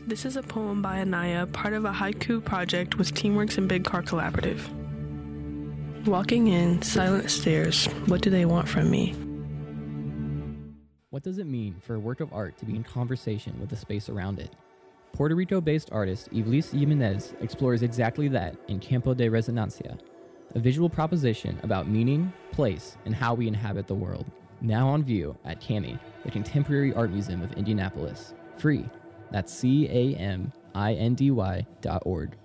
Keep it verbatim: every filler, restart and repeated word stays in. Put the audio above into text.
This is a poem by Anaya, part of a haiku project with Teamworks and Big Car Collaborative. Walking in, silent stairs, what do they want from me? What does it mean for a work of art to be in conversation with the space around it? Puerto Rico-based artist Yvelis Jimenez explores exactly that in Campo de Resonancia, a visual proposition about meaning, place, and how we inhabit the world. Now on view at CAMI, the Contemporary Art Museum of Indianapolis. Free. That's C A M I N D Y dot org.